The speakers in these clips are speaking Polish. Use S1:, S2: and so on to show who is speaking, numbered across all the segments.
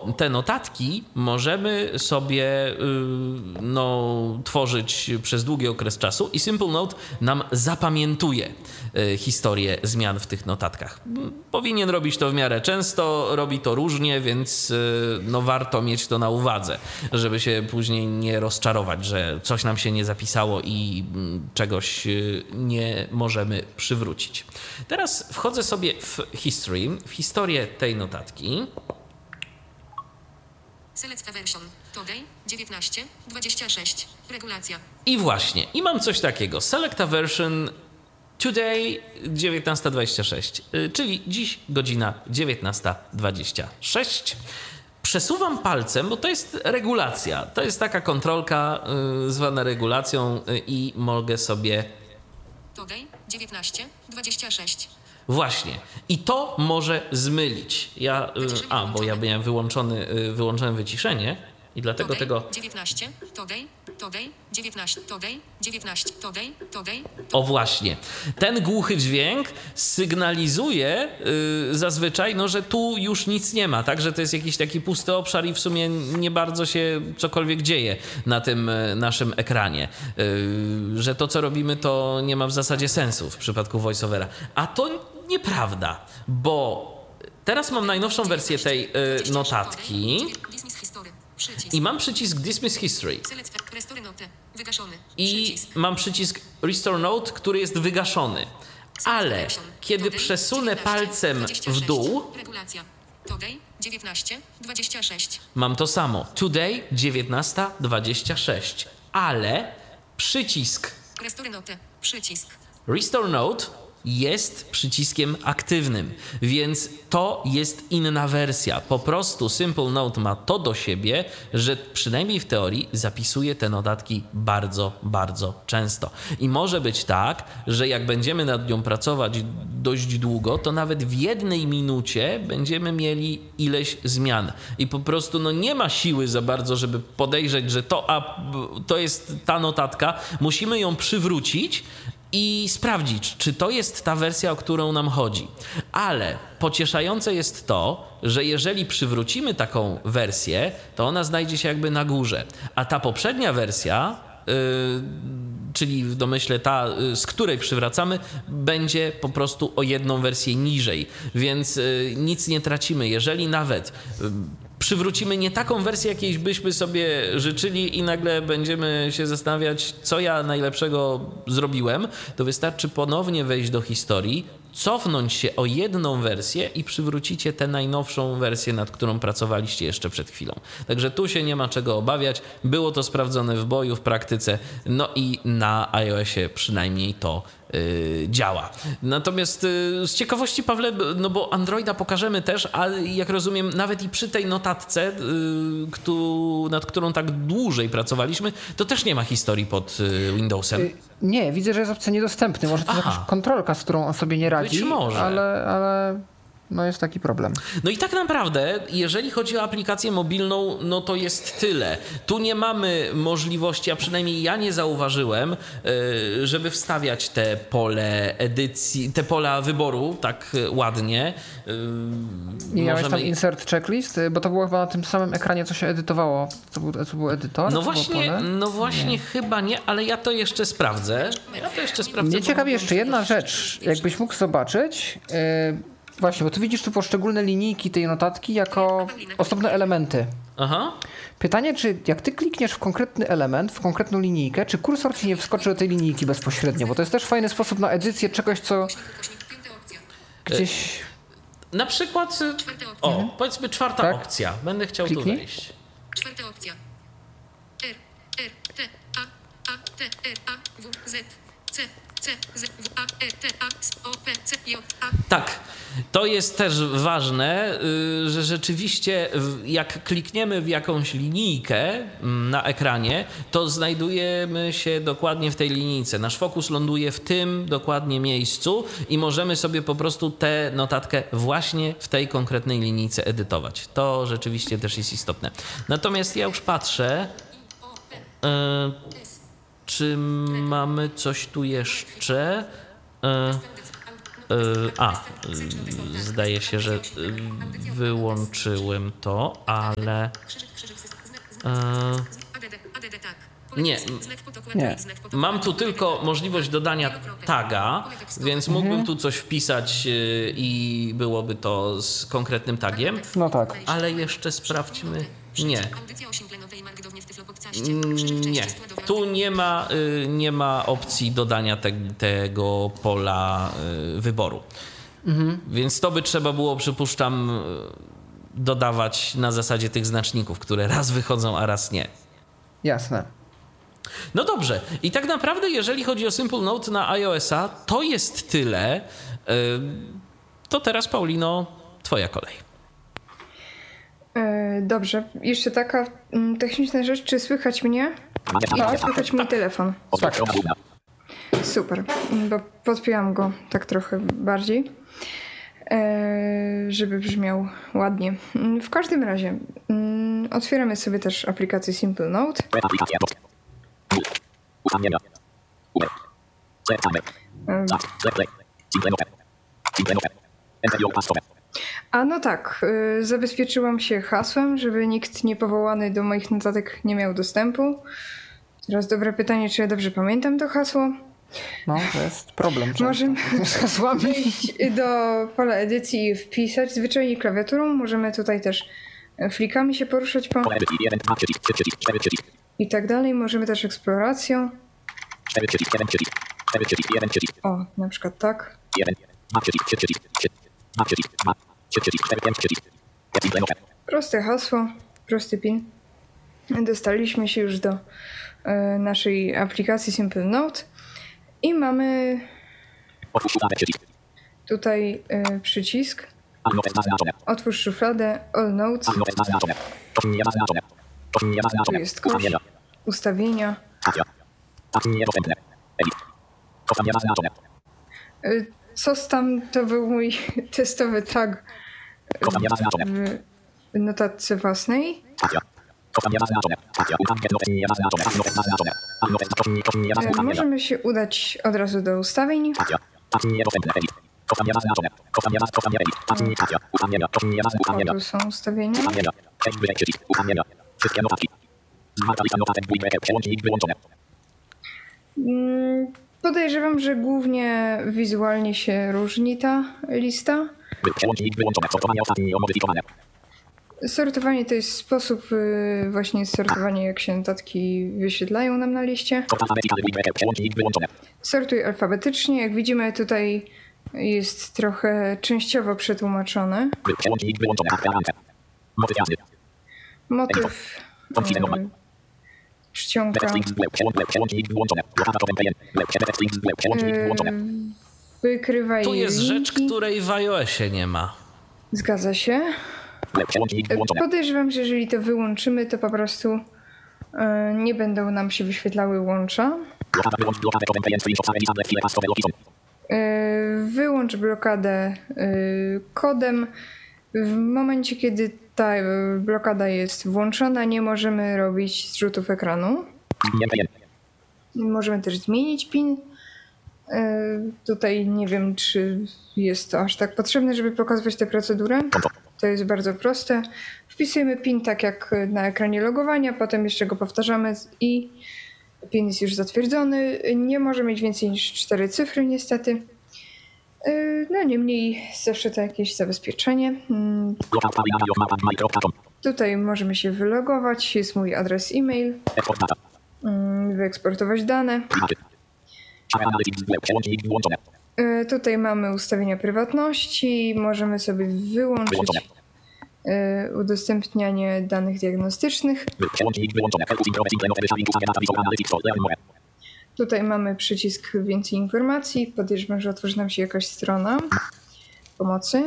S1: te notatki możemy sobie tworzyć przez długi okres czasu i Simple Note nam zapamiętuje historię zmian w tych notatkach. Powinien robić to w miarę często, robi to różnie, więc warto mieć to na uwadze, żeby się później nie rozczarować, że coś nam się nie zapisało i czegoś nie możemy przywrócić. Teraz wchodzę sobie w history, w historię tej notatki.
S2: Select version. Today 19:26. Regulacja.
S1: I właśnie, i mam coś takiego. Select a version today 19:26, czyli dziś godzina 19:26. Przesuwam palcem, bo to jest regulacja. To jest taka kontrolka zwana regulacją i mogę sobie...
S2: Today 19:26.
S1: Właśnie. I to może zmylić. Bo ja miałem wyłączone wyciszenie i dlatego
S2: today,
S1: tego...
S2: 19, today, 19, today.
S1: O właśnie. Ten głuchy dźwięk sygnalizuje zazwyczaj, że tu już nic nie ma, tak? Że to jest jakiś taki pusty obszar i w sumie nie bardzo się cokolwiek dzieje na tym naszym ekranie. Że to, co robimy, to nie ma w zasadzie sensu w przypadku voiceovera. A to nieprawda, bo teraz mam najnowszą wersję tej notatki i mam przycisk Dismiss History i mam przycisk Restore Note, który jest wygaszony. Ale kiedy przesunę palcem w dół, mam to samo. Today 19:26. Ale przycisk Restore Note jest przyciskiem aktywnym, więc to jest inna wersja. Po prostu Simple Note ma to do siebie, że przynajmniej w teorii zapisuje te notatki bardzo, bardzo często. I może być tak, że jak będziemy nad nią pracować dość długo, to nawet w 1 minucie będziemy mieli ileś zmian. I po prostu nie ma siły za bardzo, żeby podejrzeć, że to jest ta notatka. Musimy ją przywrócić i sprawdzić, czy to jest ta wersja, o którą nam chodzi. Ale pocieszające jest to, że jeżeli przywrócimy taką wersję, to ona znajdzie się jakby na górze. A ta poprzednia wersja, czyli w domyśle ta, z której przywracamy, będzie po prostu o 1 wersję niżej. Więc nic nie tracimy. Jeżeli nawet przywrócimy nie taką wersję, jakiejś byśmy sobie życzyli i nagle będziemy się zastanawiać, co ja najlepszego zrobiłem, to wystarczy ponownie wejść do historii, cofnąć się o 1 wersję i przywrócicie tę najnowszą wersję, nad którą pracowaliście jeszcze przed chwilą. Także tu się nie ma czego obawiać. Było to sprawdzone w boju, w praktyce, i na iOSie przynajmniej to działa. Natomiast z ciekawości, Pawle, bo Androida pokażemy też, ale jak rozumiem, nawet i przy tej notatce, nad którą tak dłużej pracowaliśmy, to też nie ma historii pod Windowsem.
S3: Nie, widzę, że jest opcja niedostępny. Może to jest jakaś kontrolka, z którą on sobie nie radzi.
S1: Być może.
S3: Ale jest taki problem.
S1: I tak naprawdę, jeżeli chodzi o aplikację mobilną, to jest tyle. Tu nie mamy możliwości, a przynajmniej ja nie zauważyłem, żeby wstawiać te pole edycji, te pola wyboru tak ładnie.
S3: Nie miałeś tam insert checklist? Bo to było chyba na tym samym ekranie, co się edytowało. Co był edytor?
S1: Właśnie chyba nie, ale ja to jeszcze sprawdzę.
S3: Mnie ciekawi jeszcze jedna rzecz. Jakbyś mógł zobaczyć... Właśnie, bo ty widzisz tu poszczególne linijki tej notatki jako osobne elementy.
S1: Aha.
S3: Pytanie, czy jak ty klikniesz w konkretny element, w konkretną linijkę, czy kursor ci nie wskoczy do tej linijki bezpośrednio? Bo to jest też fajny sposób na edycję czegoś, co gdzieś...
S1: Na przykład, powiedzmy 4. opcja. Będę chciał tu wejść.
S2: 4. opcja. R, T, A, T, R, A, W, Z, C, Z, W, A, T, A, O, P, C, J, A.
S1: Tak, to jest też ważne, że rzeczywiście jak klikniemy w jakąś linijkę na ekranie, to znajdujemy się dokładnie w tej linijce. Nasz fokus ląduje w tym dokładnie miejscu i możemy sobie po prostu tę notatkę właśnie w tej konkretnej linijce edytować. To rzeczywiście też jest istotne. Natomiast ja już patrzę, czy mamy coś tu jeszcze. Zdaje się, że wyłączyłem to, ale... Nie. Mam tu tylko możliwość dodania taga, więc mógłbym tu coś wpisać i byłoby to z konkretnym tagiem.
S3: No tak.
S1: Ale jeszcze sprawdźmy. Nie. Tu nie ma opcji dodania tego pola wyboru. Więc to by trzeba było, przypuszczam, dodawać na zasadzie tych znaczników, które raz wychodzą, a raz nie.
S3: Jasne.
S1: No dobrze. I tak naprawdę, jeżeli chodzi o Simple Note na iOS-a, to jest tyle. To teraz, Paulino, twoja kolej.
S4: Dobrze. Jeszcze taka techniczna rzecz. Czy słychać mnie? Tak, słychać mój telefon.
S3: Tak.
S4: Super, bo podpięłam go tak trochę bardziej, żeby brzmiał ładnie. W każdym razie otwieramy sobie też aplikację Simple Note. A no tak, zabezpieczyłam się hasłem, żeby nikt niepowołany do moich notatek nie miał dostępu. Teraz dobre pytanie, czy ja dobrze pamiętam to hasło?
S3: No, to jest problem.
S4: Możemy
S3: z hasłami.
S4: wejść do pola edycji i wpisać zwyczajnie klawiaturą. Możemy tutaj też flikami się poruszać po i tak dalej. Możemy też eksploracją. O, na przykład tak. Proste hasło, prosty PIN. Dostaliśmy się już do naszej aplikacji Simple Note i mamy tutaj przycisk otwórz szufladę All Notes. Tu jest kość, ustawienia. COS tam to był mój testowy tag w notatce własnej. Możemy się udać od razu do ustawień. Tu są ustawienia. Podejrzewam, że głównie wizualnie się różni ta lista. Sortowanie to jest sposób właśnie sortowania, jak się notatki wyświetlają nam na liście. Sortuj alfabetycznie. Jak widzimy, tutaj jest trochę częściowo przetłumaczone. Motyw czcionka. Wykrywaj
S1: Tu jest
S4: linki.
S1: rzecz, której w iOSie nie ma.
S4: Zgadza się. Podejrzewam, że jeżeli to wyłączymy, to po prostu nie będą nam się wyświetlały łącza. Wyłącz blokadę kodem. W momencie, kiedy ta blokada jest włączona, nie możemy robić zrzutów ekranu. Możemy też zmienić PIN. Tutaj nie wiem, czy jest to aż tak potrzebne, żeby pokazywać tę procedurę. To jest bardzo proste. Wpisujemy PIN tak jak na ekranie logowania, potem jeszcze go powtarzamy i PIN jest już zatwierdzony. Nie może mieć więcej niż 4 cyfry niestety. No niemniej zawsze to jakieś zabezpieczenie. Tutaj możemy się wylogować, jest mój adres e-mail. Wyeksportować dane. Tutaj mamy ustawienia prywatności, możemy sobie wyłączyć udostępnianie danych diagnostycznych. Tutaj mamy przycisk więcej informacji, podejrzewam, że otworzy nam się jakaś strona pomocy.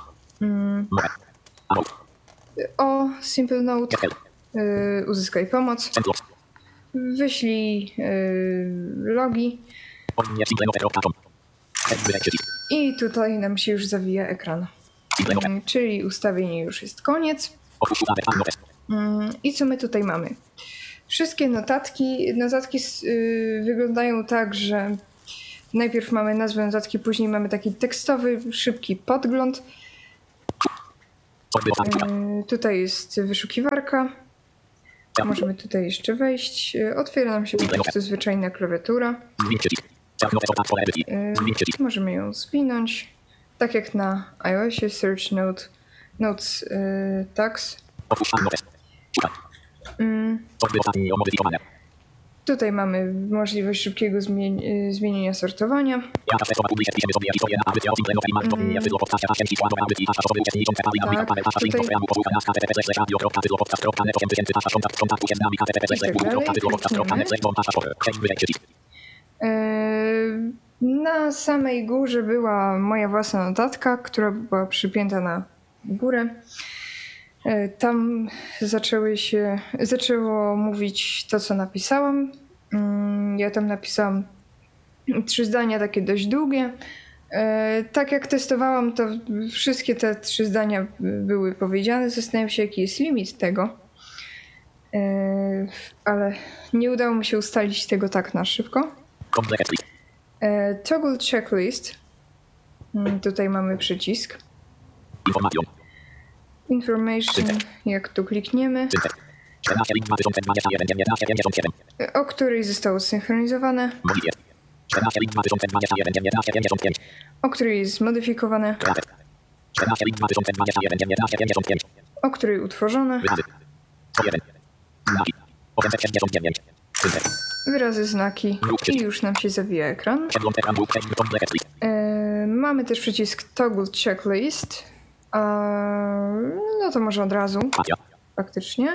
S4: O Simple Note, uzyskaj pomoc, wyślij logi. I tutaj nam się już zawija ekran. Czyli ustawienie już jest koniec. I co my tutaj mamy? Wszystkie notatki wyglądają tak, że najpierw mamy nazwę notatki, później mamy taki tekstowy, szybki podgląd. Tutaj jest wyszukiwarka. Możemy tutaj jeszcze wejść. Otwiera nam się po prostu zwyczajna klawiatura. Możemy ją zwinąć. Tak jak na iOSie, Search Notes Tags. Tutaj mamy możliwość szybkiego zmienienia sortowania. Na samej górze była moja własna notatka, która była przypięta na górę. Tam zaczęło mówić to, co napisałam. Ja tam napisałam 3 zdania, takie dość długie. Tak jak testowałam, to wszystkie te 3 zdania były powiedziane. Zastanawiam się, jaki jest limit tego. Ale nie udało mi się ustalić tego tak na szybko. Toggle checklist. Tutaj mamy przycisk. Information, jak tu klikniemy, o której zostało zsynchronizowane, o której jest zmodyfikowane, o której utworzone, wyrazy, znaki i już nam się zawija ekran. Mamy też przycisk Toggle Checklist. No to może od razu. Faktycznie.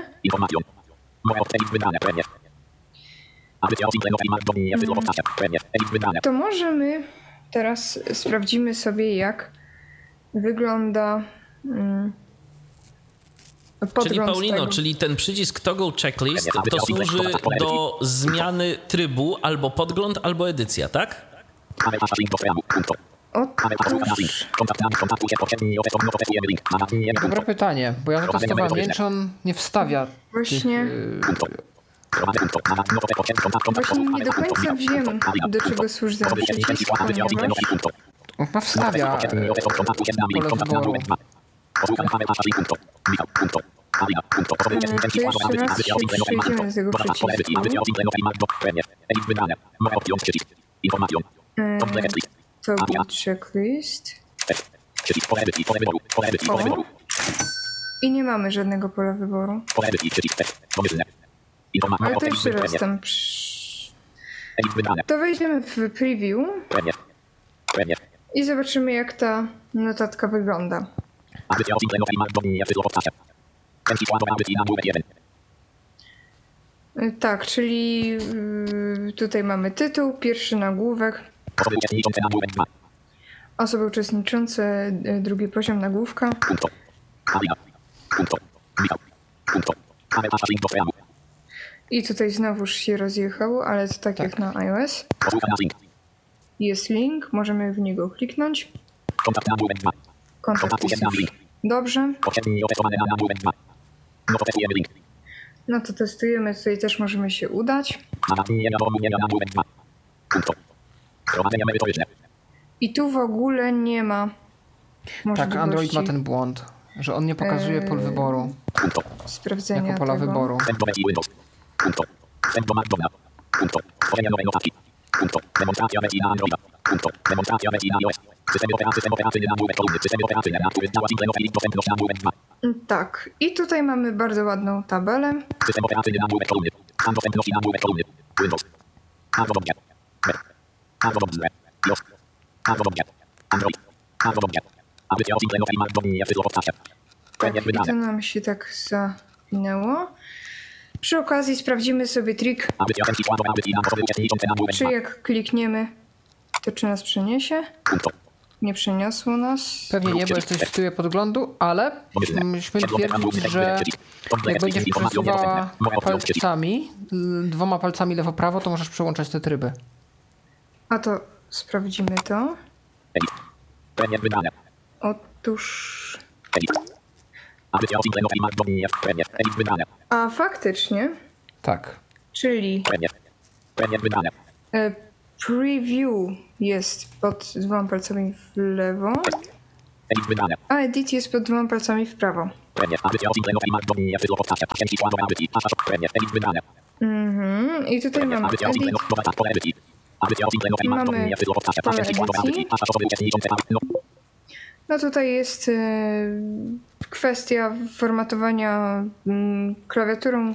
S4: To może my teraz sprawdzimy sobie, jak wygląda podgląd
S1: Czyli Paulino,
S4: tego.
S1: czyli ten przycisk Toggle Checklist to służy do zmiany trybu albo podgląd, albo edycja, tak?
S3: Dobre pytanie, bo ja zatestowałem, nie wiem, czy on nie wstawia
S4: Właśnie nie do końca wiem, do czego służy ten przycisk, ponieważ
S3: On chyba wstawia pole wyboru.
S4: to jeszcze raz się przejdziemy z tego przycisku. Toggle checklist. O. I nie mamy żadnego pola wyboru. Ale to jeszcze raz tam to wejdziemy w preview i zobaczymy, jak ta notatka wygląda. Tak, czyli tutaj mamy tytuł, pierwszy nagłówek. Osoby uczestniczące, drugi poziom nagłówka. I tutaj znowuż się rozjechało, ale to tak jak na iOS. Jest link, możemy w niego kliknąć. Kontakt jest już. Dobrze. No to testujemy, tutaj też możemy się udać. I tu w ogóle nie ma możliwości.
S3: Tak, Android ma ten błąd, że on nie pokazuje pól wyboru
S4: sprawdzenia
S3: jako pola
S4: tego.
S3: wyboru.
S4: Tak, i tutaj mamy bardzo ładną tabelę. Tak, i to nam się tak zawinęło. Przy okazji sprawdzimy sobie trik, czy jak klikniemy, to czy nas przeniesie. Nie przeniosło nas.
S3: Pewnie nie, bo jesteś w tyłie podglądu, ale musimy twierdzić, że jak będziesz przesuwała palcami, 2 palcami lewo-prawo, to możesz przełączać te tryby.
S4: A to sprawdzimy to. Otóż... A faktycznie,
S3: Tak.
S4: czyli Preview jest pod 2 palcami w lewo, a edit jest pod 2 palcami w prawo. I tutaj mamy edit. Mamy pole edycji. No tutaj jest kwestia formatowania klawiaturą,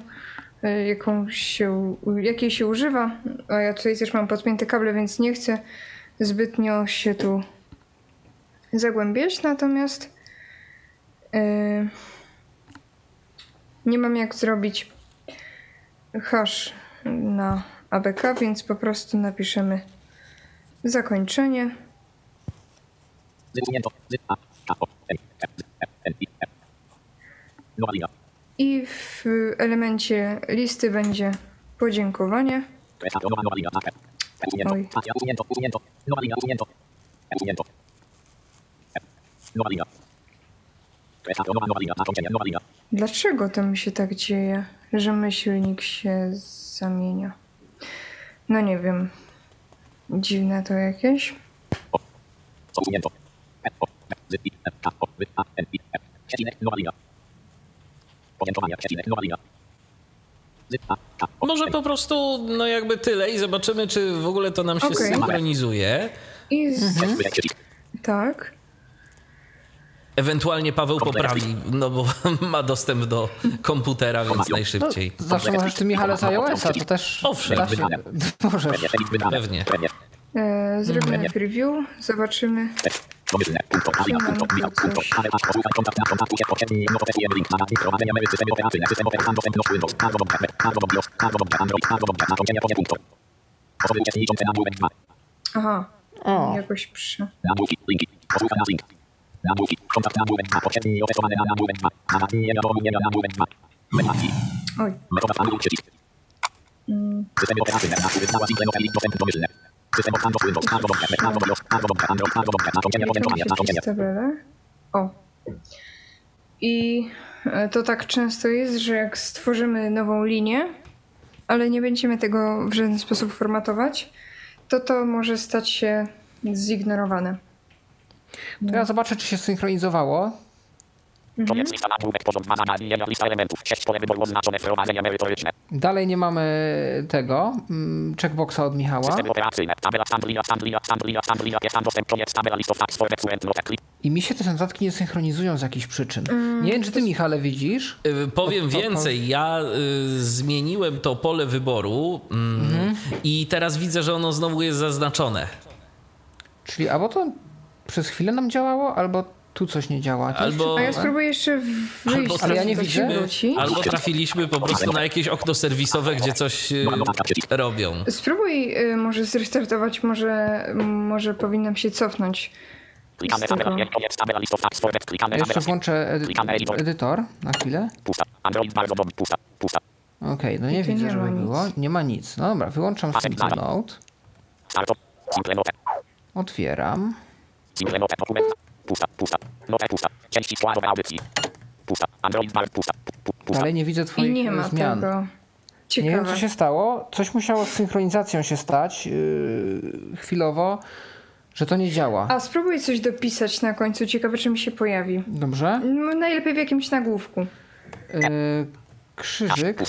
S4: jakiej się używa. A ja tutaj też mam podpięte kable, więc nie chcę zbytnio się tu zagłębiać. Natomiast nie mam jak zrobić hash na ABK, więc po prostu napiszemy zakończenie. I w elemencie listy będzie podziękowanie. Oj. Dlaczego to mi się tak dzieje, że myślnik się zamienia? No nie wiem. Dziwne to jakieś.
S1: Może po prostu no jakby tyle i zobaczymy, czy w ogóle to nam się synchronizuje.
S4: Tak.
S1: Ewentualnie Paweł poprawi, no bo ma dostęp do komputera, więc najszybciej.
S3: No, zawsze możesz ty, Michale, z iOS-a, to też...
S1: Owszem.
S3: Możesz.
S1: Pewnie.
S4: Zrobimy preview, zobaczymy. Aha, jakoś przy... Oj. O. I to tak często jest, że jak stworzymy nową linię, ale nie będziemy tego w żaden sposób formatować, to może stać się zignorowane.
S3: To ja zobaczę, czy się synchronizowało. Dalej nie mamy tego checkboxa od Michała. I mi się te notatki nie synchronizują z jakichś przyczyn. Nie wiem, czy ty, Michale, widzisz?
S1: Powiem więcej. Ja zmieniłem to pole wyboru i teraz widzę, że ono znowu jest zaznaczone.
S3: Czyli albo to przez chwilę nam działało, albo tu coś nie działa.
S1: Albo...
S4: A ja spróbuję jeszcze wyjść.
S3: Ale ja nie widzę.
S1: Albo trafiliśmy po prostu na jakieś okno serwisowe, gdzie coś robią.
S4: Spróbuj może zrestartować, może powinnam się cofnąć.
S3: Ja jeszcze włączę edytor na chwilę. Okej, no nie widzę, żeby było. Nie ma nic. No dobra, wyłączam Simple Note. Otwieram. Dalej nie widzę twoich
S4: nie ma
S3: zmian.
S4: tego. Ciekawe.
S3: Nie wiem, co się stało. Coś musiało z synchronizacją się stać chwilowo, że to nie działa.
S4: A spróbuj coś dopisać na końcu. Ciekawe, czy mi się pojawi.
S3: Dobrze.
S4: No, najlepiej w jakimś nagłówku.
S3: Krzyżyk.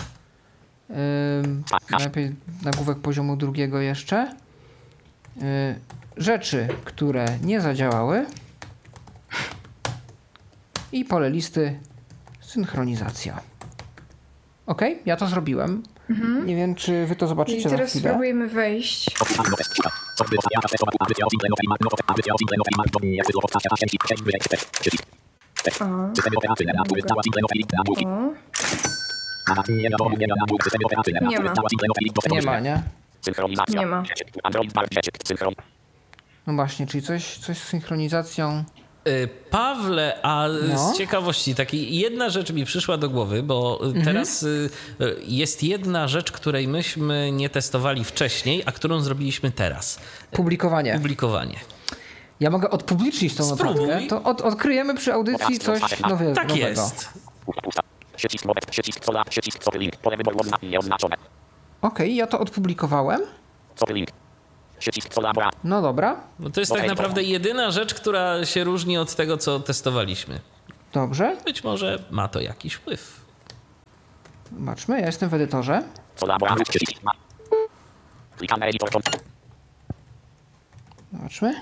S3: Najlepiej nagłówek poziomu 2 jeszcze. Rzeczy, które nie zadziałały. I pole listy synchronizacja. Okej, ja to zrobiłem. Nie wiem, czy wy to zobaczycie
S4: I teraz
S3: za chwilę.
S4: spróbujemy wejść.
S3: Nie ma, nie?
S4: Nie ma.
S3: No właśnie, czyli coś z synchronizacją.
S1: Pawle, a z ciekawości takiej jedna rzecz mi przyszła do głowy, bo teraz jest jedna rzecz, której myśmy nie testowali wcześniej, a którą zrobiliśmy teraz.
S3: Publikowanie. Ja mogę odpublicznić tą notatkę. To odkryjemy przy audycji coś nowego.
S1: Tak jest.
S3: Okej, ja to odpublikowałem. No dobra,
S1: No to jest tak naprawdę jedyna rzecz, która się różni od tego, co testowaliśmy.
S3: dobrze.
S1: Być może ma to jakiś wpływ.
S3: Zobaczmy, ja jestem w edytorze. Zobaczmy.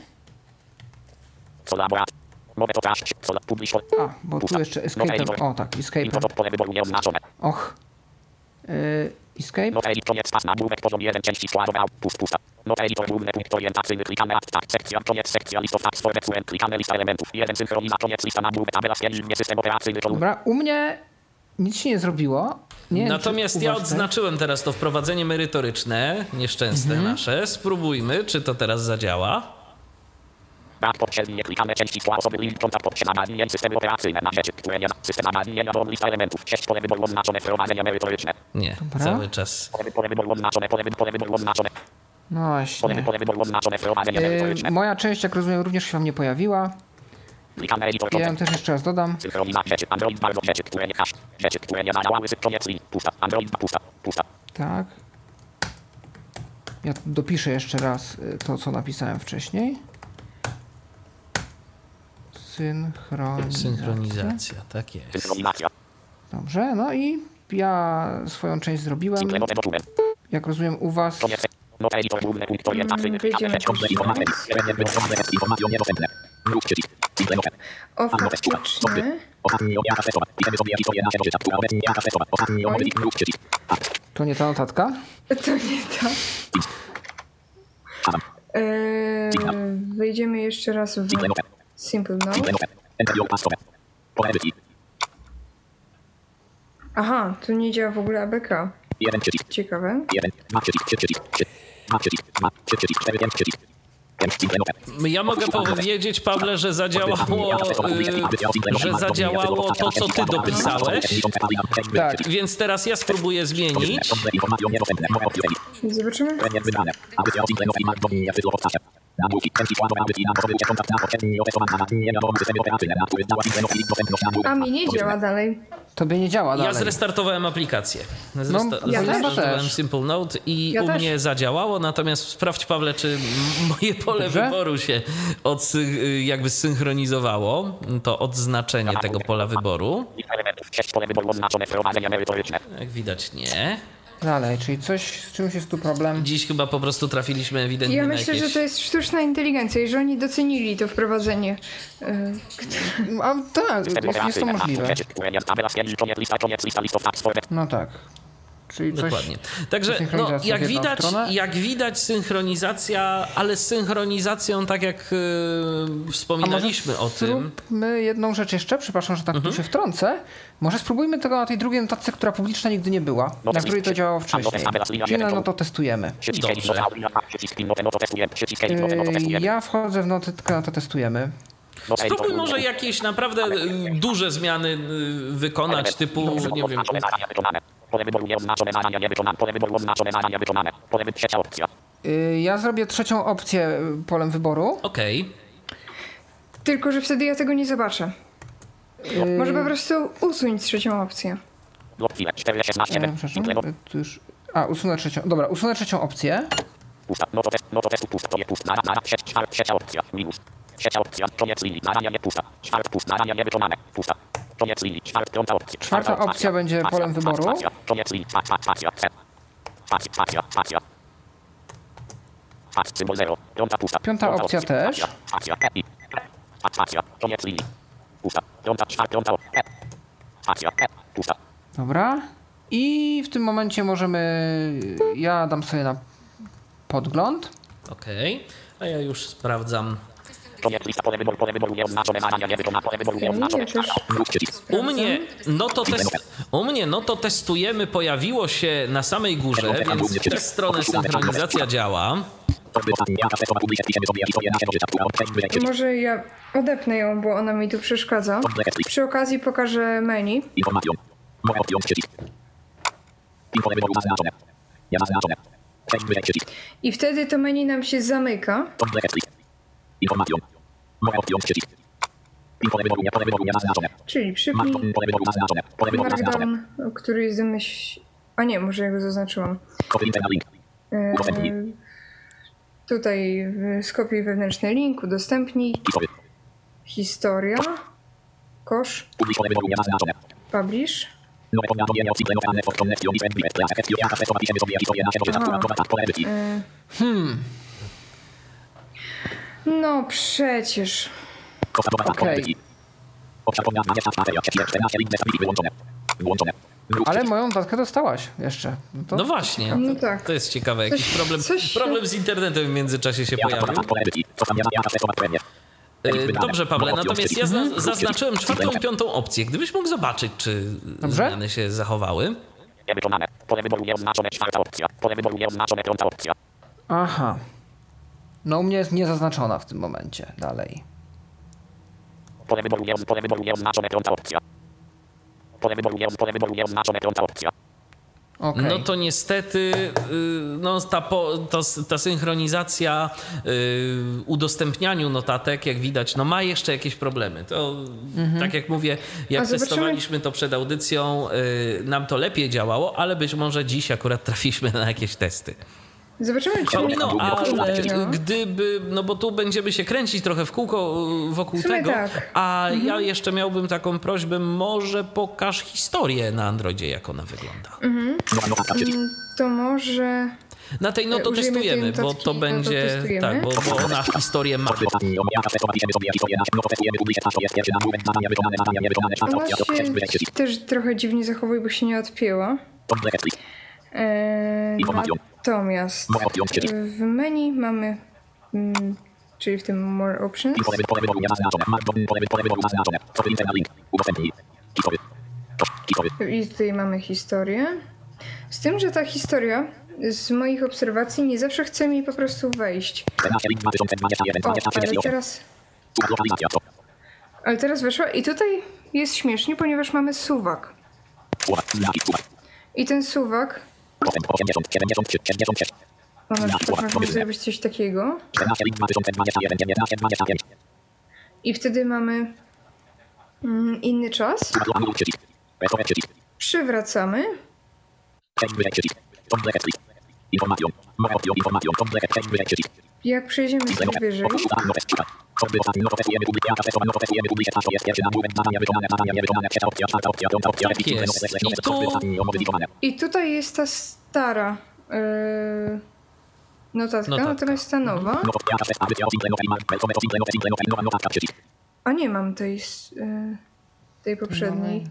S3: A, bo tu jeszcze escape. O tak, escape. Och. Escape.
S5: No editor jest pas nagłówek poziom 1 części składowa pusta. No editor główny punkt orientacyjny klikamy abstract sekcja koniec sekcja list of facts for the klikamy lista elementów 1 synchroniza koniec lista nagłówek tabela stwierdzenie system operacyjny kolumn.
S3: Dobra, u mnie nic się nie zrobiło. Nie wiem,
S1: Natomiast
S3: czy
S1: ja
S3: u was też.
S1: odznaczyłem teraz to wprowadzenie merytoryczne, nieszczęsne nasze. Spróbujmy, czy to teraz zadziała.
S5: Brak poprzednie klikamy części skład osoby link kontakt poprzednie systemy operacyjne na rzeczy, które nie ma system nagadnienia do lista elementów 6 pole wyboru oznaczone wprowadzenia merytoryczne.
S1: Nie,
S3: Dobra.
S1: cały czas.
S5: Pole wyboru oznaczone pole wyboru oznaczone
S3: No właśnie.
S5: pole wyboru oznaczone wprowadzenia merytoryczne.
S3: Moja część, jak rozumiem, również się wam nie pojawiła.
S5: Klikamy editor
S3: Ja ją też jeszcze raz dodam.
S5: synchroniza rzeczy Android bardzo rzeczy, które nie hash rzeczy, które nie zadziałały koniec link pusta Android pusta.
S3: Tak. Ja dopiszę jeszcze raz to, co napisałem wcześniej.
S1: Synchronizacja, tak jest.
S5: Synchronizacja.
S3: Dobrze, no i ja swoją część zrobiłem.
S5: Synchronizacja dokument.
S3: Jak rozumiem, u was...
S5: Koniec. No editor główny punkt orientacyjny
S4: Wyjdziemy o faktyczne.
S3: To nie ta notatka?
S4: To nie to. Wejdziemy jeszcze raz w Simple Note. Aha, tu nie działa w ogóle ABK. Ciekawe.
S1: Ja mogę powiedzieć, Pawle, że zadziałało to, co ty dopisałeś.
S3: Tak.
S1: Więc teraz ja spróbuję zmienić.
S4: Zobaczymy. A mi nie działa dalej.
S3: Tobie nie działa
S1: Ja
S3: dalej.
S1: zrestartowałem aplikację.
S3: ja
S1: Zrestartowałem
S3: też.
S1: Simple Note i
S4: Ja
S1: u
S4: też.
S1: mnie zadziałało, natomiast sprawdź, Pawle, czy moje pole
S3: Dobrze.
S1: wyboru się jakby zsynchronizowało, to odznaczenie tego pola wyboru.
S5: Pole wyboru oznaczone wprowadzenia merytoryczne.
S1: Jak widać, nie.
S3: Dalej, czyli coś, z czymś jest tu problem.
S1: Dziś chyba po prostu trafiliśmy ewidentnie
S4: Ja
S1: na
S4: myślę,
S1: jakieś...
S4: że to jest sztuczna inteligencja i że oni docenili to wprowadzenie.
S3: A tak, jest to możliwe.
S5: Tabela stwierdzenie koniec lista list of facts for the
S3: No tak. Czyli coś...
S1: Dokładnie. Także no,
S3: synchronizacja w jedną stronę.
S1: jak widać synchronizacja, ale z synchronizacją, tak jak wspominaliśmy o tym.
S3: Zróbmy jedną rzecz jeszcze, przepraszam, że tak tu się wtrącę. Może spróbujmy tego na tej drugiej notatce, która publiczna nigdy nie była, na której to działało wcześniej. Inne no to testujemy.
S1: Dobrze.
S3: Ja wchodzę w notatkę, no to testujemy.
S1: Spróbuj może jakieś naprawdę duże zmiany wykonać, typu, nie wiem,
S5: Pole wyboru nieoznaczone zadania niewykonane. Pole wyboru oznaczone zadania wykonane. Pole wyboru trzecia opcja.
S3: Ja zrobię trzecią opcję polem wyboru.
S1: okej.
S4: Tylko, że wtedy ja tego nie zobaczę. Może po prostu usuń trzecią opcję.
S5: Blok chwilę. 416.
S3: Przepraszam, tu już... usunę trzecią. Dobra, usunę trzecią opcję.
S5: Pusta. No to testu pusta. To jest pusta. Trzecia opcja. Minus. Trzecia opcja. Koniec linii. Zadania nie pusta. Pusta. Zadania niewykonane. Pusta. Koniec linii. Piąta opcja.
S3: Czwarta opcja będzie polem wyboru.
S5: Koniec linii. Symbol 0. Piąta pusta.
S3: Piąta opcja też.
S5: Koniec linii. Pusta. Piąta opcja. Pusta.
S3: Dobra. I w tym momencie ja dam sobie na podgląd.
S1: Okej. A ja już sprawdzam.
S5: Koniec lista. Pole wyboru nieoznaczone zadania niewykonane. Pole wyboru nieoznaczone.
S4: Ja też
S1: U mnie no to testujemy pojawiło się na samej górze, więc w tę stronę synchronizacja działa.
S4: Może ja odepnę ją, bo ona mi tu przeszkadza. Przy okazji pokażę menu. I wtedy to menu nam się zamyka. Czyli przypnij Markdown, który jest A nie, może ja go zaznaczyłam. Tutaj skopiuj wewnętrzny link, udostępnij. Historia. Kosz. Publish. No przecież.
S3: Okej. Ale moją notatkę dostałaś jeszcze. To...
S1: No właśnie,
S4: No tak.
S1: to jest ciekawe. Jakiś problem z internetem w międzyczasie się pojawił. Dobrze, Pawle, natomiast ja zaznaczyłem 4. i 5. opcję. Gdybyś mógł zobaczyć, czy zmiany się zachowały.
S5: Niewykonane. Pole wyboru nieoznaczone 4. opcja. Pole wyboru nieoznaczone 5. opcja.
S3: Aha. No u mnie jest niezaznaczona w tym momencie. Dalej.
S5: Pole wyboru nieoznaczone 5. opcja. Pole wyboru nieoznaczone 5. opcja.
S3: Okay.
S1: No to niestety no, ta synchronizacja udostępnianiu notatek, jak widać, no ma jeszcze jakieś problemy. To tak jak mówię, jak testowaliśmy to przed audycją, nam to lepiej działało, ale być może dziś akurat trafiliśmy na jakieś testy.
S4: Zobaczymy, czy...
S1: Paulino, ale gdyby, no bo tu będziemy się kręcić trochę w kółko wokół tego,
S4: tak.
S1: a ja jeszcze miałbym taką prośbę, może pokaż historię na Androidzie, jak ona wygląda.
S4: To może...
S1: Na tej no to testujemy, bo to będzie, tak, bo ona historię ma.
S4: Ona się też trochę dziwnie zachowuje, bo się nie odpięła. Natomiast w menu mamy, czyli w tym More Options. I tutaj mamy historię. Z tym, że ta historia z moich obserwacji nie zawsze chce mi po prostu wejść. Ale teraz weszła i tutaj jest śmiesznie, ponieważ mamy suwak. I ten suwak... Na przykład możemy zrobić coś takiego. I wtedy mamy inny czas. Przywracamy. Jak przejdziemy sobie wyżej.
S1: Tak jest.
S4: I tutaj jest ta stara notatka, natomiast ta nowa. A nie mam tej poprzedniej.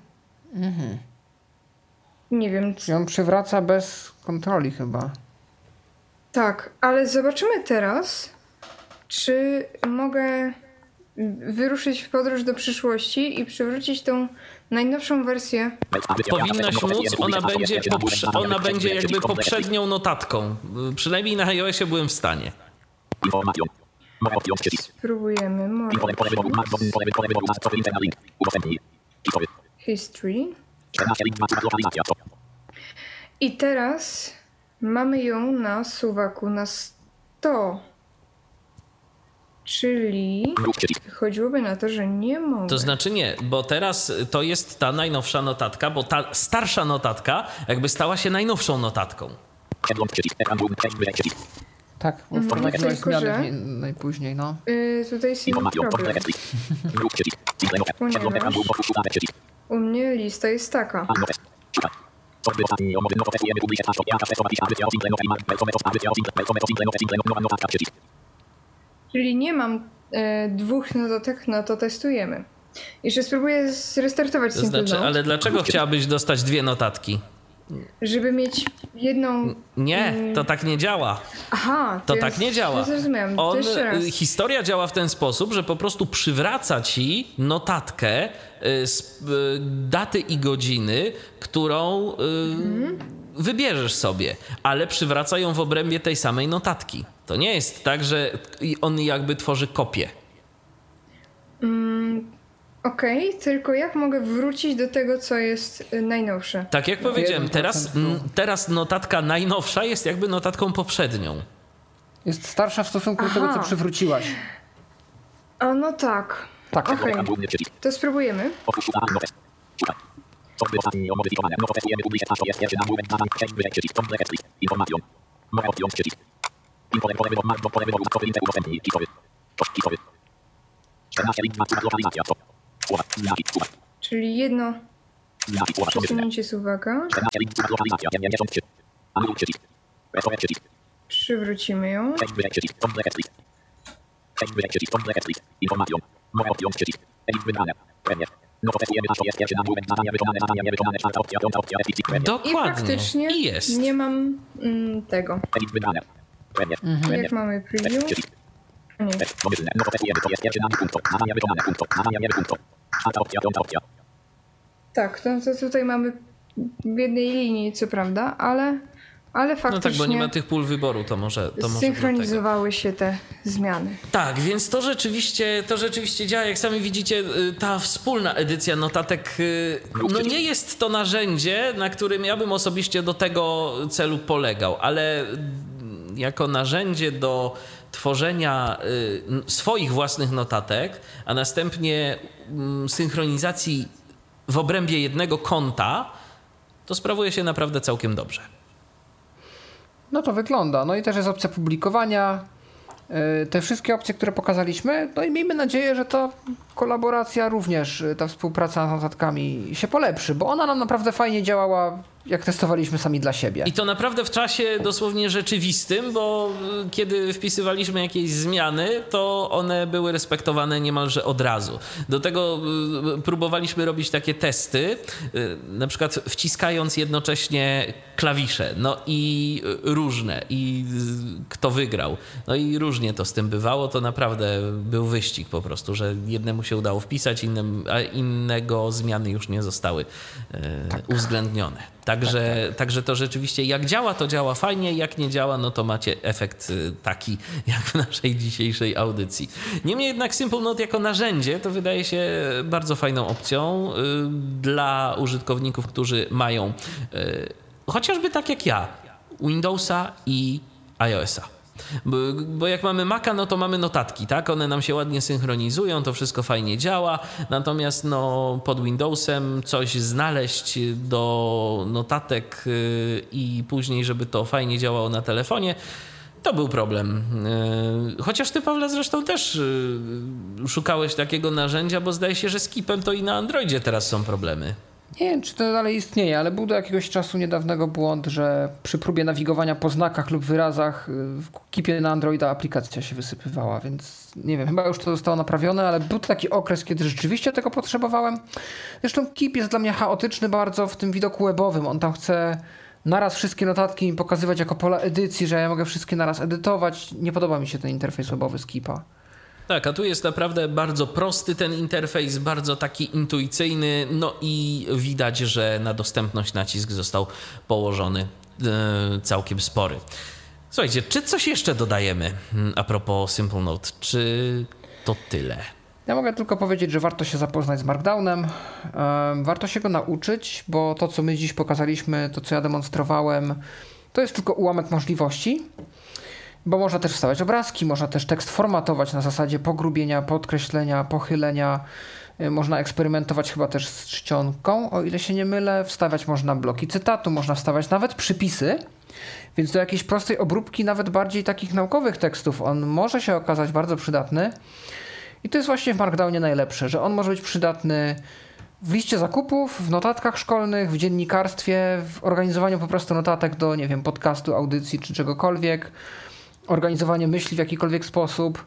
S4: Nie wiem.
S3: Ją przywraca bez kontroli chyba.
S4: Tak, ale zobaczymy teraz, czy mogę wyruszyć w podróż do przyszłości i przywrócić tą najnowszą wersję.
S1: Powinnaś móc, ona będzie jakby poprzednią notatką. Przynajmniej na iOSie byłem w stanie.
S4: Spróbujemy. History. I teraz mamy ją na suwaku na 100. Czyli chodziłoby na to, że nie mogę.
S1: To znaczy nie, bo teraz to jest ta najnowsza notatka, bo ta starsza notatka jakby stała się najnowszą notatką.
S3: Tak, bo wprowadziłeś zmiany najpóźniej, no.
S4: Tutaj jest inny problem. Ponieważ u mnie lista jest taka. Czyli nie mam 2 notatek, no to testujemy. Jeszcze spróbuję zrestartować
S1: To znaczy, ale dlaczego chciałabyś dostać 2 notatki?
S4: Żeby mieć jedną...
S1: Nie, to tak nie działa.
S4: Aha,
S1: to tak nie działa.
S4: Zrozumiałem. To jeszcze raz.
S1: Historia działa w ten sposób, że po prostu przywraca ci notatkę z daty i godziny, którą wybierzesz sobie, ale przywraca ją w obrębie tej samej notatki. To nie jest tak, że on jakby tworzy kopię.
S4: Okej, tylko jak mogę wrócić do tego, co jest najnowsze?
S1: Tak jak powiedziałem, teraz notatka najnowsza jest jakby notatką poprzednią.
S3: Jest starsza w stosunku do tego, co przywróciłaś.
S4: A no tak.
S3: Tak.
S4: Okej, to spróbujemy. Czyli jedno przesunięcie suwaka. Przywrócimy ją. I
S1: Dokładnie.
S4: faktycznie
S1: I jest.
S4: nie mam tego. Jak mamy preview? Nie. Tak, to tutaj mamy w jednej linii, co prawda, ale faktycznie
S1: No tak, bo nie ma tych pól wyboru, to może
S4: zsynchronizowały się te zmiany.
S1: Tak, więc to rzeczywiście działa. Jak sami widzicie, ta wspólna edycja notatek, no nie jest to narzędzie, na którym ja bym osobiście do tego celu polegał, ale jako narzędzie do tworzenia swoich własnych notatek, a następnie synchronizacji w obrębie jednego konta, to sprawuje się naprawdę całkiem dobrze.
S3: No to wygląda. No i też jest opcja publikowania. Te wszystkie opcje, które pokazaliśmy, no i miejmy nadzieję, że ta kolaboracja również, ta współpraca z notatkami się polepszy, bo ona nam naprawdę fajnie działała, jak testowaliśmy sami dla siebie.
S1: I to naprawdę w czasie dosłownie rzeczywistym, bo kiedy wpisywaliśmy jakieś zmiany, to one były respektowane niemalże od razu. Do tego próbowaliśmy robić takie testy, na przykład wciskając jednocześnie klawisze, no i różne, i kto wygrał. No i różnie to z tym bywało, to naprawdę był wyścig po prostu, że jednemu się udało wpisać, a innego zmiany już nie zostały uwzględnione. Także to rzeczywiście jak działa, to działa fajnie, jak nie działa, no to macie efekt taki jak w naszej dzisiejszej audycji. Niemniej jednak Simple Note jako narzędzie to wydaje się bardzo fajną opcją dla użytkowników, którzy mają chociażby tak jak ja, Windowsa i iOS-a. Bo jak mamy Maca, no to mamy notatki, tak? One nam się ładnie synchronizują, to wszystko fajnie działa, natomiast no, pod Windowsem coś znaleźć do notatek i później, żeby to fajnie działało na telefonie, to był problem. Chociaż ty, Pawle, zresztą też szukałeś takiego narzędzia, bo zdaje się, że z Keepem to i na Androidzie teraz są problemy.
S3: Nie wiem, czy to dalej istnieje, ale był do jakiegoś czasu niedawnego błąd, że przy próbie nawigowania po znakach lub wyrazach w Keepie na Androida aplikacja się wysypywała, więc nie wiem, chyba już to zostało naprawione, ale był taki okres, kiedy rzeczywiście tego potrzebowałem. Zresztą Keep jest dla mnie chaotyczny bardzo w tym widoku webowym. On tam chce naraz wszystkie notatki mi pokazywać jako pola edycji, że ja mogę wszystkie naraz edytować. Nie podoba mi się ten interfejs webowy z Keepa.
S1: Tak, a tu jest naprawdę bardzo prosty ten interfejs, bardzo taki intuicyjny, no i widać, że na dostępność nacisk został położony całkiem spory. Słuchajcie, czy coś jeszcze dodajemy a propos Simple Note, czy to tyle?
S3: Ja mogę tylko powiedzieć, że warto się zapoznać z Markdownem, warto się go nauczyć, bo to, co my dziś pokazaliśmy, to, co ja demonstrowałem, to jest tylko ułamek możliwości. Bo można też wstawiać obrazki, można też tekst formatować na zasadzie pogrubienia, podkreślenia, pochylenia. Można eksperymentować chyba też z czcionką, o ile się nie mylę. Wstawiać można bloki cytatu, można wstawiać nawet przypisy. Więc do jakiejś prostej obróbki, nawet bardziej takich naukowych tekstów, on może się okazać bardzo przydatny. I to jest właśnie w Markdownie najlepsze, że on może być przydatny w liście zakupów, w notatkach szkolnych, w dziennikarstwie, w organizowaniu po prostu notatek do, nie wiem, podcastu, audycji czy czegokolwiek. Organizowanie myśli w jakikolwiek sposób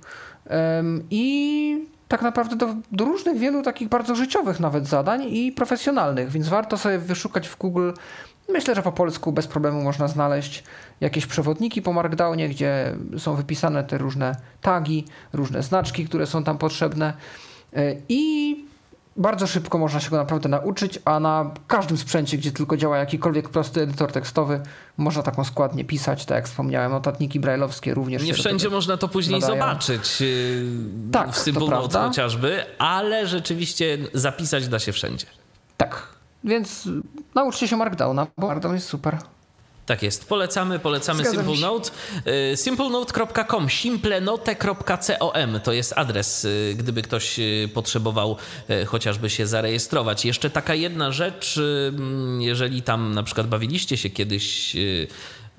S3: i tak naprawdę do różnych, wielu takich bardzo życiowych nawet zadań i profesjonalnych, więc warto sobie wyszukać w Google. Myślę, że po polsku bez problemu można znaleźć jakieś przewodniki po Markdownie, gdzie są wypisane te różne tagi, różne znaczki, które są tam potrzebne i bardzo szybko można się go naprawdę nauczyć, a na każdym sprzęcie, gdzie tylko działa jakikolwiek prosty edytor tekstowy, można taką składnię pisać, tak jak wspomniałem, notatniki brajlowskie również.
S1: Nie wszędzie można to później zobaczyć,
S3: tak,
S1: w Simple Note chociażby, ale rzeczywiście zapisać da się wszędzie.
S3: Tak, więc nauczcie się Markdowna, bo Markdown jest super.
S1: Tak jest. Polecamy Simple Note. Simplenote.com, simplenote.com to jest adres, gdyby ktoś potrzebował chociażby się zarejestrować. Jeszcze taka jedna rzecz, jeżeli tam na przykład bawiliście się kiedyś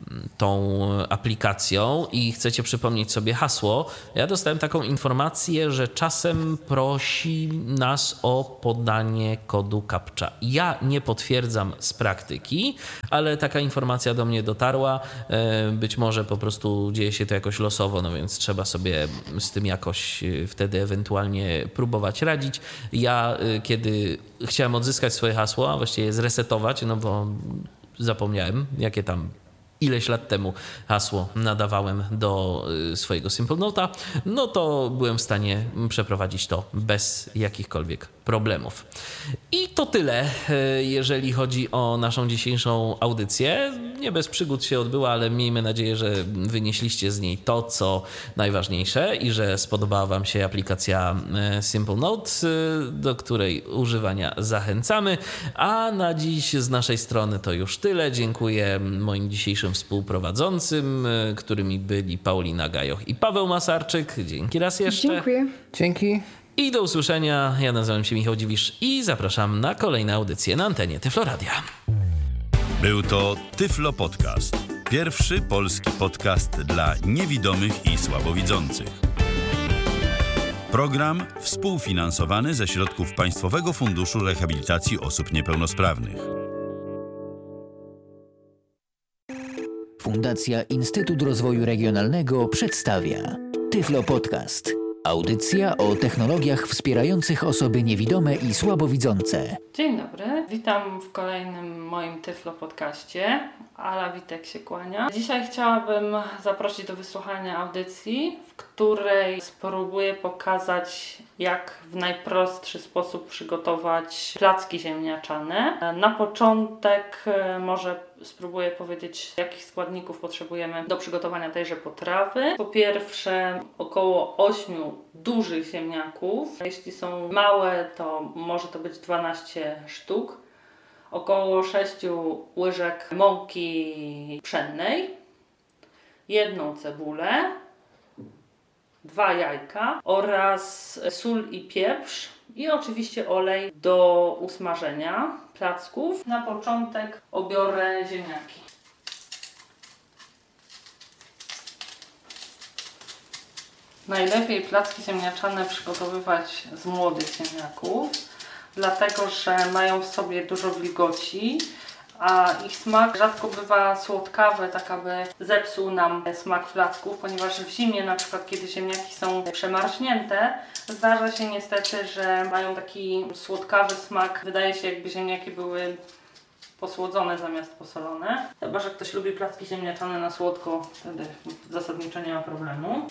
S1: tą aplikacją i chcecie przypomnieć sobie hasło, ja dostałem taką informację, że czasem prosi nas o podanie kodu CAPTCHA. Ja nie potwierdzam z praktyki, ale taka informacja do mnie dotarła. Być może po prostu dzieje się to jakoś losowo, no więc trzeba sobie z tym jakoś wtedy ewentualnie próbować radzić. Ja kiedy chciałem odzyskać swoje hasło, a właściwie je zresetować, no bo zapomniałem, jakie tam ileś lat temu hasło nadawałem do swojego Simple Note'a, no to byłem w stanie przeprowadzić to bez jakichkolwiek problemów. I to tyle, jeżeli chodzi o naszą dzisiejszą audycję. Nie bez przygód się odbyła, ale miejmy nadzieję, że wynieśliście z niej to, co najważniejsze i że spodobała wam się aplikacja Simple Note, do której używania zachęcamy. A na dziś z naszej strony to już tyle. Dziękuję moim dzisiejszym współprowadzącym, którymi byli Paulina Gajoch i Paweł Masarczyk. Dzięki raz jeszcze.
S4: Dziękuję.
S3: Dzięki.
S1: I do usłyszenia. Ja nazywam się Michał Dziwisz i zapraszam na kolejne audycje na antenie Tyflo Radia.
S6: Był to Tyflo Podcast. Pierwszy polski podcast dla niewidomych i słabowidzących. Program współfinansowany ze środków Państwowego Funduszu Rehabilitacji Osób Niepełnosprawnych.
S7: Fundacja Instytut Rozwoju Regionalnego przedstawia Tyflo Podcast. Audycja o technologiach wspierających osoby niewidome i słabowidzące.
S8: Dzień dobry, witam w kolejnym moim Tyflo Podcaście. Ala Witek się kłania. Dzisiaj chciałabym zaprosić do wysłuchania audycji, w której spróbuję pokazać, jak w najprostszy sposób przygotować placki ziemniaczane. Na początek może spróbuję powiedzieć, jakich składników potrzebujemy do przygotowania tejże potrawy. Po pierwsze, około 8 dużych ziemniaków. Jeśli są małe, to może to być 12 sztuk. Około 6 łyżek mąki pszennej, 1 cebulę, 2 jajka oraz sól i pieprz i oczywiście olej do usmażenia placków. Na początek obiorę ziemniaki. Najlepiej placki ziemniaczane przygotowywać z młodych ziemniaków, dlatego że mają w sobie dużo wilgoci, a ich smak rzadko bywa słodkawy, tak aby zepsuł nam smak placków, ponieważ w zimie, na przykład kiedy ziemniaki są przemarznięte, zdarza się niestety, że mają taki słodkawy smak. Wydaje się, jakby ziemniaki były posłodzone zamiast posolone. Chyba że ktoś lubi placki ziemniaczane na słodko, wtedy zasadniczo nie ma problemu.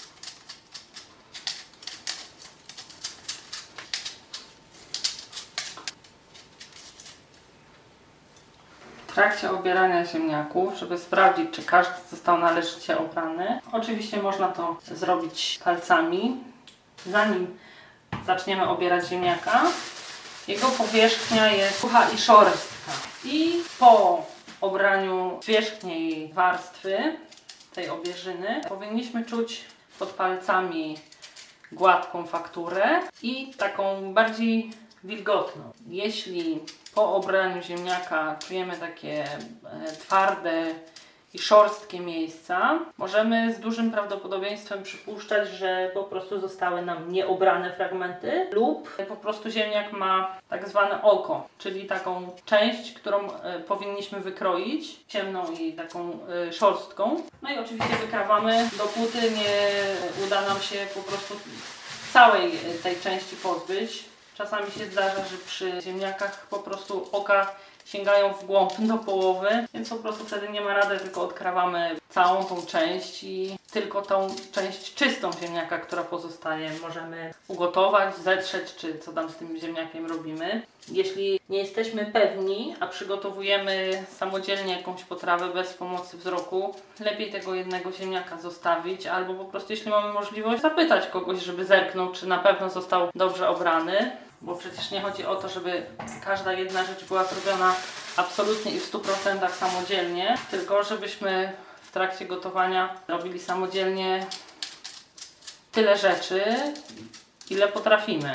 S8: W trakcie obierania ziemniaków, żeby sprawdzić, czy każdy został należycie obrany. Oczywiście można to zrobić palcami. Zanim zaczniemy obierać ziemniaka, jego powierzchnia jest sucha i szorstka. I po obraniu wierzchniej warstwy tej obierzyny powinniśmy czuć pod palcami gładką fakturę i taką bardziej wilgotną. Jeśli po obraniu ziemniaka czujemy takie twarde i szorstkie miejsca, możemy z dużym prawdopodobieństwem przypuszczać, że po prostu zostały nam nieobrane fragmenty lub po prostu ziemniak ma tak zwane oko, czyli taką część, którą powinniśmy wykroić, ciemną i taką szorstką. No i oczywiście wykrawamy, dopóty nie uda nam się po prostu całej tej części pozbyć. Czasami się zdarza, że przy ziemniakach po prostu oka sięgają w głąb do połowy, więc po prostu wtedy nie ma rady, tylko odkrawamy całą tą część i tylko tą część czystą ziemniaka, która pozostaje, możemy ugotować, zetrzeć, czy co tam z tym ziemniakiem robimy. Jeśli nie jesteśmy pewni, a przygotowujemy samodzielnie jakąś potrawę bez pomocy wzroku, lepiej tego jednego ziemniaka zostawić, albo po prostu, jeśli mamy możliwość, zapytać kogoś, żeby zerknął, czy na pewno został dobrze obrany. Bo przecież nie chodzi o to, żeby każda jedna rzecz była zrobiona absolutnie i w 100% samodzielnie, tylko żebyśmy w trakcie gotowania robili samodzielnie tyle rzeczy, ile potrafimy.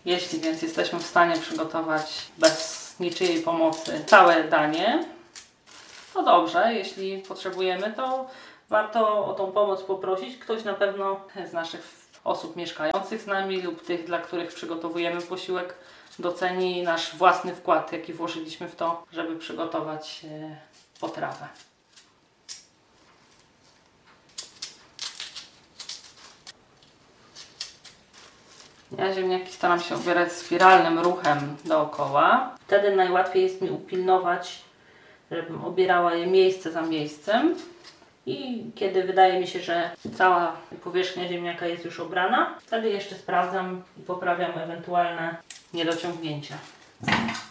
S8: Jeśli więc jesteśmy w stanie przygotować bez niczyjej pomocy całe danie, to dobrze. Jeśli potrzebujemy, to warto o tą pomoc poprosić. Ktoś na pewno z naszych osób mieszkających z nami lub tych, dla których przygotowujemy posiłek, doceni nasz własny wkład, jaki włożyliśmy w to, żeby przygotować potrawę. Ja ziemniaki staram się obierać spiralnym ruchem dookoła. Wtedy najłatwiej jest mi upilnować, żebym obierała je miejsce za miejscem. I kiedy wydaje mi się, że cała powierzchnia ziemniaka jest już obrana, wtedy jeszcze sprawdzam i poprawiam ewentualne niedociągnięcia.